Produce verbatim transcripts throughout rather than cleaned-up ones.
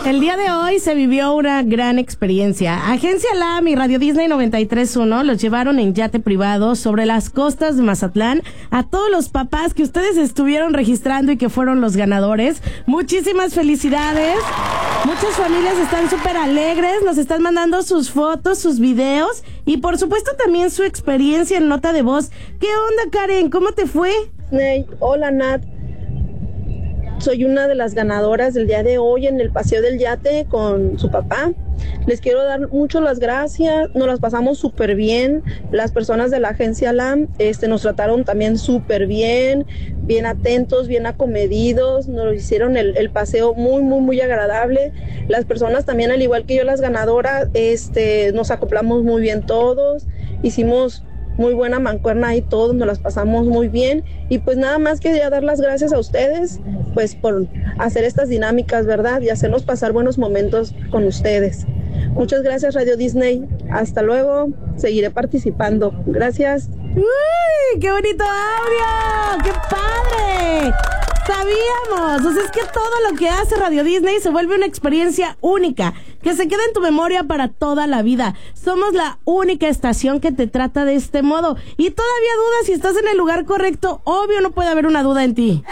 El día de hoy se vivió una gran experiencia. Agencia LAM y Radio Disney noventa y tres punto uno los llevaron en yate privado sobre las costas de Mazatlán a todos los papás que ustedes estuvieron registrando y que fueron los ganadores. Muchísimas felicidades. Muchas familias están súper alegres, nos están mandando sus fotos, sus videos y por supuesto también su experiencia en nota de voz. ¿Qué onda, Karen? ¿Cómo te fue? Hey, hola, Nat. Soy una de las ganadoras del día de hoy en el paseo del yate con su papá. Les quiero dar mucho las gracias, nos las pasamos súper bien. Las personas de la agencia LAM este, nos trataron también súper bien, bien atentos, bien acomedidos, nos hicieron el, el paseo muy, muy, muy agradable. Las personas también, al igual que yo, las ganadoras, este, nos acoplamos muy bien todos, hicimos muy buena mancuerna y todos nos las pasamos muy bien y pues nada más quería dar las gracias a ustedes pues por hacer estas dinámicas, ¿verdad? Y hacernos pasar buenos momentos con ustedes. Muchas gracias, Radio Disney. Hasta luego. Seguiré participando. Gracias. ¡Uy! ¡Qué bonito audio! ¡Qué padre! Sabíamos, o sea, es que todo lo que hace Radio Disney se vuelve una experiencia única, que se queda en tu memoria para toda la vida. Somos la única estación que te trata de este modo. Y todavía dudas si estás en el lugar correcto. Obvio, no puede haber una duda en ti.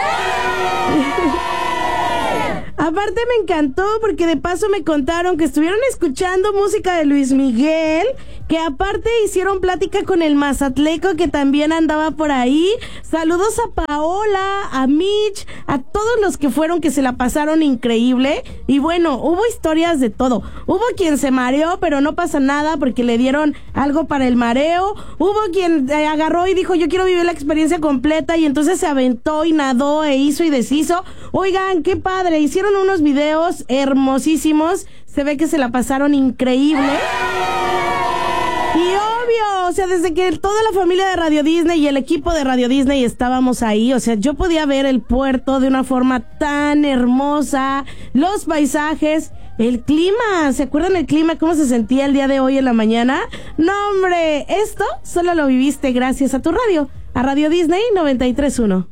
Aparte me encantó porque de paso me contaron que estuvieron escuchando música de Luis Miguel, que aparte hicieron plática con el mazatleco que también andaba por ahí. Saludos a Paola, a Mitch, a todos los que fueron, que se la pasaron increíble. Y bueno, hubo historias de todo. Hubo quien se mareó, pero no pasa nada porque le dieron algo para el mareo. Hubo quien eh, agarró y dijo, yo quiero vivir la experiencia completa, y entonces se aventó y nadó e hizo y deshizo. Oigan, qué padre, hicieron unos videos hermosísimos. Se ve que se la pasaron increíble. Y obvio, o sea, desde que toda la familia de Radio Disney y el equipo de Radio Disney estábamos ahí, o sea, yo podía ver el puerto de una forma tan hermosa, los paisajes, el clima. ¿Se acuerdan el clima? ¿Cómo se sentía el día de hoy en la mañana? No, hombre, esto solo lo viviste gracias a tu radio, a Radio Disney noventa y tres punto uno.